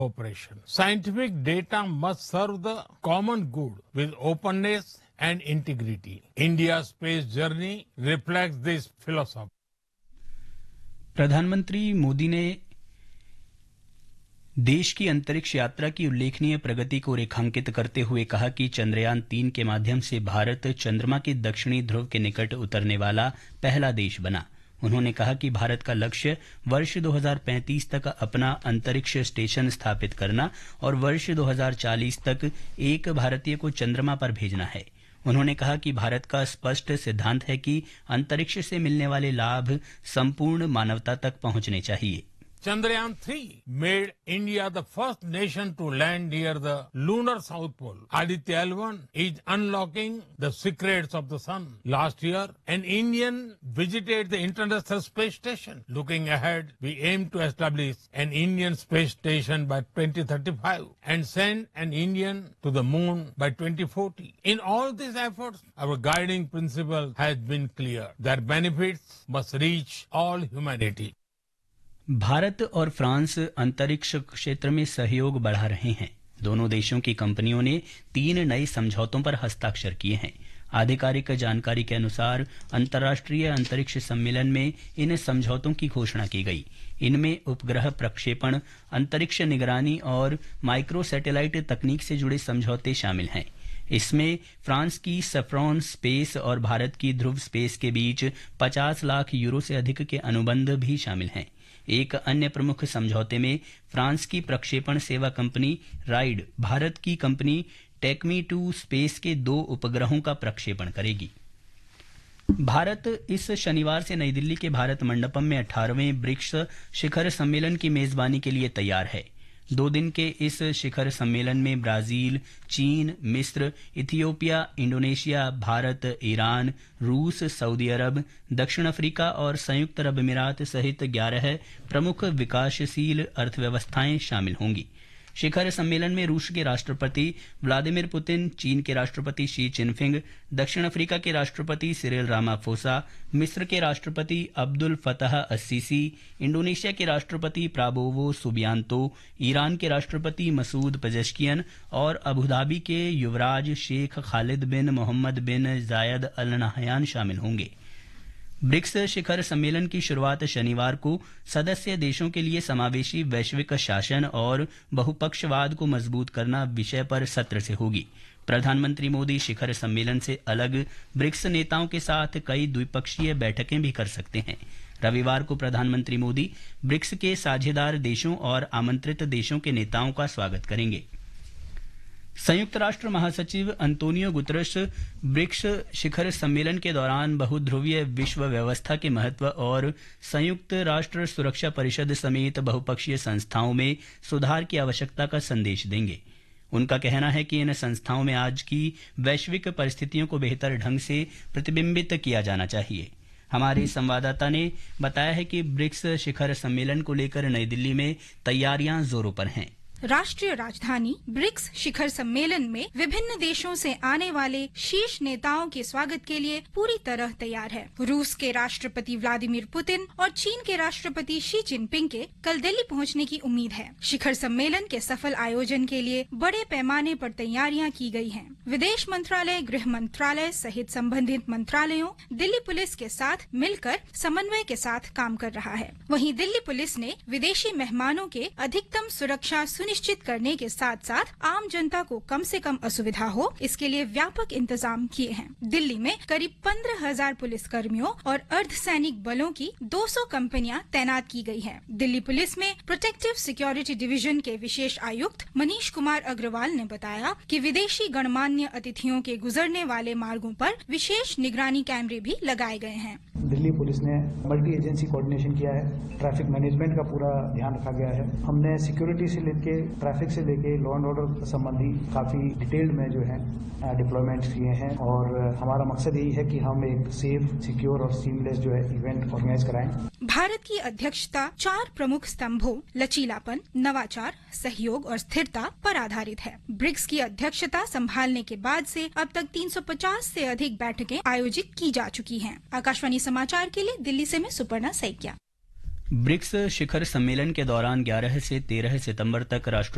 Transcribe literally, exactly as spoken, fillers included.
cooperation. Scientific data must serve the common good with openness and integrity. India's space journey reflects this philosophy. प्रधानमंत्री मोदी ने देश की अंतरिक्ष यात्रा की उल्लेखनीय प्रगति को रेखांकित करते हुए कहा कि चंद्रयान तीन के माध्यम से भारत चंद्रमा के दक्षिणी ध्रुव के निकट उतरने वाला पहला देश बना। उन्होंने कहा कि भारत का लक्ष्य वर्ष दो हज़ार पैंतीस तक अपना अंतरिक्ष स्टेशन स्थापित करना और वर्ष दो हज़ार चालीस तक एक भारतीय को चंद्रमा पर भेजना है। उन्होंने कहा कि भारत का स्पष्ट सिद्धांत है कि अंतरिक्ष से मिलने वाले लाभ संपूर्ण मानवता तक पहुंचने चाहिए। Chandrayaan three made India the first nation to land near the lunar south pole. Aditya L one is unlocking the secrets of the sun. Last year, an Indian visited the International Space Station. Looking ahead, we aim to establish an Indian space station by twenty thirty-five and send an Indian to the moon by twenty forty. In all these efforts, our guiding principle has been clear. Their benefits must reach all humanity. Bharat और France अंतरिक्ष क्षेत्र में सहयोग बढ़ा रहे हैं। दोनों देशों की कंपनियों ने तीन नए समझौतों पर हस्ताक्षर किए हैं। आधिकारिक जानकारी के अनुसार अंतर्राष्ट्रीय अंतरिक्ष सम्मेलन में इन समझौतों की घोषणा की गई। इनमें उपग्रह प्रक्षेपण, अंतरिक्ष निगरानी और माइक्रो सैटेलाइट तकनीक से जुड़े समझौते शामिल हैं। इसमें फ्रांस की सफ्रॉन स्पेस और भारत की ध्रुव स्पेस के बीच पचास लाख यूरो से अधिक के अनुबंध भी शामिल हैं। एक अन्य प्रमुख समझौते में फ्रांस की प्रक्षेपण सेवा कंपनी राइड भारत की कंपनी टेकमी टू स्पेस के दो उपग्रहों का प्रक्षेपण करेगी। भारत इस शनिवार से नई दिल्ली के भारत मंडपम में अठारहवें ब्रिक्स शिखर सम्मेलन की मेजबानी के लिए तैयार है। दो दिन के इस शिखर सम्मेलन में ब्राजील, चीन, मिस्र, इथियोपिया, इंडोनेशिया, भारत, ईरान, रूस, सऊदी अरब, दक्षिण अफ्रीका और संयुक्त अरब अमीरात सहित ग्यारह प्रमुख विकासशील अर्थव्यवस्थाएं शामिल होंगी। शिखर सम्मेलन में रूस के राष्ट्रपति व्लादिमीर पुतिन, चीन के राष्ट्रपति शी चिनफिंग, दक्षिण अफ्रीका के राष्ट्रपति सिरिल रामाफोसा, मिस्र के राष्ट्रपति अब्दुल फतह अस्सीसी, इंडोनेशिया के राष्ट्रपति प्राबोवो सुबियांतो, ईरान के राष्ट्रपति मसूद पेजेश्कियन और अबुधाबी के युवराज शेख खालिद बिन मोहम्मद बिन जायद अल नहयान शामिल होंगे। ब्रिक्स शिखर सम्मेलन की शुरुआत शनिवार को सदस्य देशों के लिए समावेशी वैश्विक शासन और बहुपक्षवाद को मजबूत करना विषय पर सत्र से होगी। प्रधानमंत्री मोदी शिखर सम्मेलन से अलग ब्रिक्स नेताओं के साथ कई द्विपक्षीय बैठकें भी कर सकते हैं। रविवार को प्रधानमंत्री मोदी ब्रिक्स के साझेदार देशों और आमंत्रित देशों के नेताओं का स्वागत करेंगे। संयुक्त राष्ट्र महासचिव अंतोनियो गुतरश ब्रिक्स शिखर सम्मेलन के दौरान बहुध्रुवीय विश्व व्यवस्था के महत्व और संयुक्त राष्ट्र सुरक्षा परिषद समेत बहुपक्षीय संस्थाओं में सुधार की आवश्यकता का संदेश देंगे। उनका कहना है कि इन संस्थाओं में आज की वैश्विक परिस्थितियों को बेहतर ढंग से प्रतिबिंबित किया जाना चाहिए। हमारे संवाददाता ने बताया है कि ब्रिक्स शिखर सम्मेलन को लेकर नई दिल्ली में तैयारियां जोरों पर हैं। राष्ट्रीय राजधानी ब्रिक्स शिखर सम्मेलन में विभिन्न देशों से आने वाले शीर्ष नेताओं के स्वागत के लिए पूरी तरह तैयार है। रूस के राष्ट्रपति व्लादिमीर पुतिन और चीन के राष्ट्रपति शी जिनपिंग के कल दिल्ली पहुंचने की उम्मीद है। शिखर सम्मेलन के सफल आयोजन के लिए बड़े पैमाने पर तैयारियां की गई हैं। विदेश मंत्रालय, गृह मंत्रालय सहित संबंधित मंत्रालयों दिल्ली पुलिस के साथ मिलकर समन्वय के साथ काम कर रहा है। वहीं दिल्ली पुलिस ने विदेशी मेहमानों के अधिकतम सुरक्षा सुनिश्चित करने के साथ साथ आम जनता को कम से कम असुविधा हो, इसके लिए व्यापक इंतजाम किए हैं। दिल्ली में करीब पंद्रह हजार पुलिस कर्मियों और अर्धसैनिक बलों की दो सौ कंपनियां तैनात की गई हैं। दिल्ली पुलिस में प्रोटेक्टिव सिक्योरिटी डिवीजन के विशेष आयुक्त मनीष कुमार अग्रवाल ने बताया कि विदेशी गणमान्य अतिथियों के गुजरने वाले मार्गों पर विशेष निगरानी कैमरे भी लगाए गए हैं। दिल्ली पुलिस ने मल्टी एजेंसी कोऑर्डिनेशन किया है। ट्रैफिक मैनेजमेंट का पूरा ध्यान रखा गया है। हमने सिक्योरिटी से लेके ट्रैफिक से लेके लॉ एंड ऑर्डर संबंधी काफी डिटेल्ड में जो है डिप्लॉयमेंट किए हैं और हमारा मकसद यही है कि हम एक सेफ, सिक्योर और सीमलेस जो है इवेंट ऑर्गेनाइज कराएं। भारत की अध्यक्षता चार प्रमुख स्तंभों लचीलापन, नवाचार, सहयोग और स्थिरता पर आधारित है। ब्रिक्स की अध्यक्षता संभालने के बाद से अब तक तीन सौ पचास से अधिक बैठकें आयोजित की जा चुकी हैं। आकाशवाणी समाचार के लिए दिल्ली से मैं सुपर्णा सैकिया। ब्रिक्स शिखर सम्मेलन के दौरान ग्यारह से तेरह सितंबर तक राष्ट्र